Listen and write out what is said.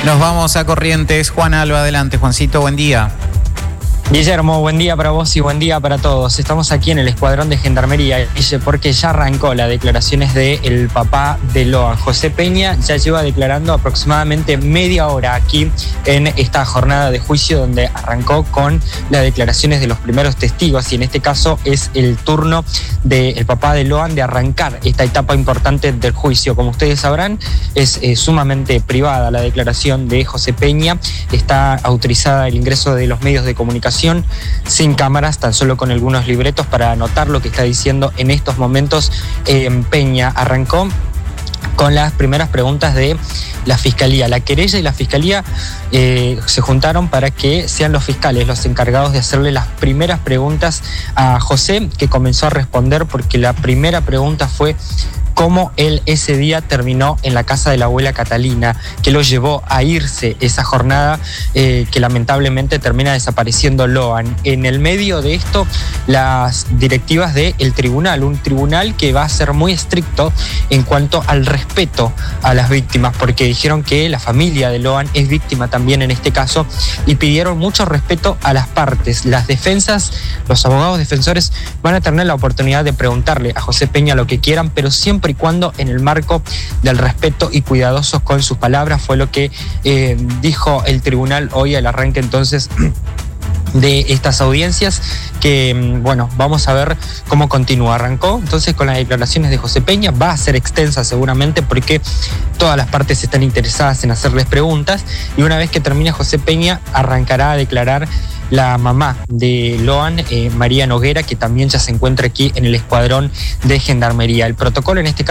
Nos vamos a Corrientes. Juan Alba, adelante. Juancito, buen día. Guillermo, buen día para vos y buen día para todos. Estamos aquí en el Escuadrón de Gendarmería, porque ya arrancó las declaraciones del papá de Loan. José Peña ya lleva declarando aproximadamente media hora aquí en esta jornada de juicio, donde arrancó con las declaraciones de los primeros testigos, y en este caso es el turno del papá de Loan de arrancar esta etapa importante del juicio. Como ustedes sabrán, es sumamente privada la declaración de José Peña. Está autorizada el ingreso de los medios de comunicación sin cámaras, tan solo con algunos libretos para anotar lo que está diciendo en estos momentos. Peña arrancó con las primeras preguntas de la Fiscalía. La querella y la Fiscalía se juntaron para que sean los fiscales los encargados de hacerle las primeras preguntas a José, que comenzó a responder porque la primera pregunta fue cómo él ese día terminó en la casa de la abuela Catalina, que lo llevó a irse esa jornada, que lamentablemente termina desapareciendo Loan. En el medio de esto, las directivas del tribunal, un tribunal que va a ser muy estricto en cuanto al respeto a las víctimas, porque dijeron que la familia de Loan es víctima también en este caso, y pidieron mucho respeto a las partes. Las defensas, los abogados defensores van a tener la oportunidad de preguntarle a José Peña lo que quieran, pero siempre y cuando en el marco del respeto y cuidadosos con sus palabras. Fue lo que dijo el tribunal hoy al arranque entonces de estas audiencias, que bueno, vamos a ver cómo continúa. Arrancó entonces con las declaraciones de José Peña, va a ser extensa seguramente porque todas las partes están interesadas en hacerles preguntas, y una vez que termine José Peña arrancará a declarar la mamá de Loan, María Noguera, que también ya se encuentra aquí en el Escuadrón de Gendarmería. El protocolo en este caso